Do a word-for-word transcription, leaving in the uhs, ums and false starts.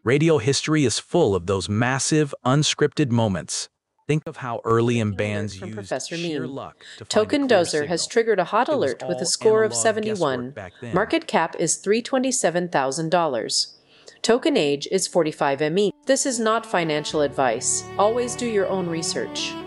Radio history is full of those massive, unscripted moments. Think of how early in Alert bands from used Professor sheer Meme. luck to find a Token clear Dozer has signal. triggered a hot It was alert with a all score of analog seventy-one. guesswork back then. Market cap is three hundred twenty-seven thousand dollars. Token age is forty-five M E. This is not financial advice. Always do your own research.